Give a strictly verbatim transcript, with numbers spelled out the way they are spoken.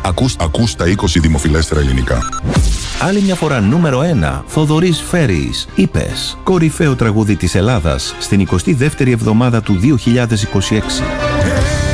Ακούς, ακούς τα είκοσι δημοφιλέστερα ελληνικά. Άλλη μια φορά νούμερο ένα, Θοδωρής Φέρης, Είπες, κορυφαίο τραγούδι της Ελλάδας στην εικοστή δεύτερη εβδομάδα του δύο χιλιάδες είκοσι έξι.